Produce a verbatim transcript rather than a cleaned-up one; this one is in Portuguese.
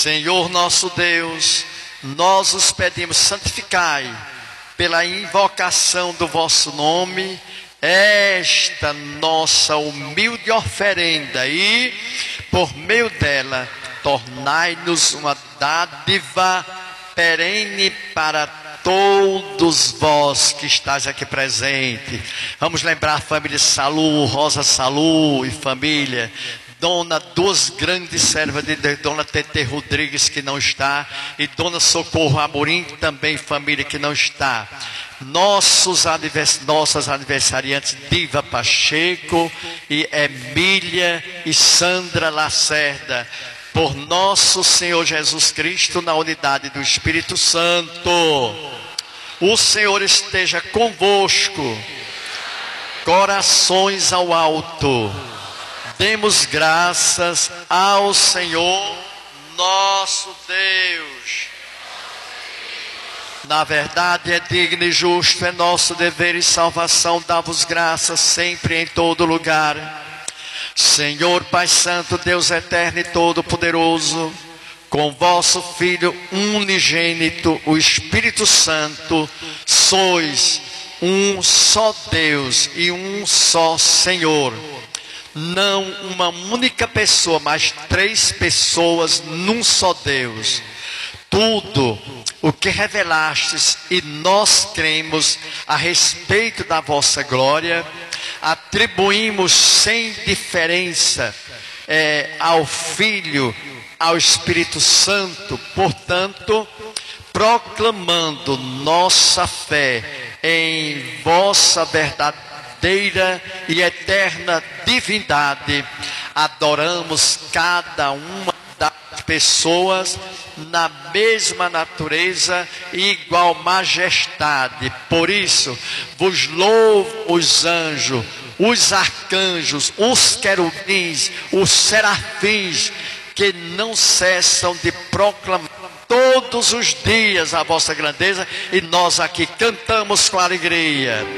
Senhor nosso Deus, nós os pedimos, santificai pela invocação do vosso nome esta nossa humilde oferenda e, por meio dela, tornai-nos uma dádiva perene para todos vós que estáis aqui presente. Vamos lembrar a família Salu, Rosa Salu e família, Dona, duas grandes servas de Deus, Dona Tete Rodrigues, que não está, e Dona Socorro Amorim, também família que não está. Nossos anivers, nossas aniversariantes, Diva Pacheco e Emília e Sandra Lacerda, por nosso Senhor Jesus Cristo, na unidade do Espírito Santo. O Senhor esteja convosco. Corações ao alto. Demos graças ao Senhor nosso Deus. Na verdade é digno e justo, é nosso dever e salvação dar-vos graças sempre em todo lugar. Senhor Pai Santo, Deus eterno e todo-poderoso, com vosso Filho unigênito, o Espírito Santo, sois um só Deus e um só Senhor. Não uma única pessoa, mas três pessoas num só Deus. Tudo o que revelastes e nós cremos a respeito da vossa glória, atribuímos sem diferença é, ao Filho, ao Espírito Santo. Portanto, proclamando nossa fé em vossa verdade e eterna divindade, adoramos cada uma das pessoas na mesma natureza e igual majestade. Por isso vos louvo os anjos, os arcanjos, os querubins, os serafins, que não cessam de proclamar todos os dias a vossa grandeza, e nós aqui cantamos com alegria.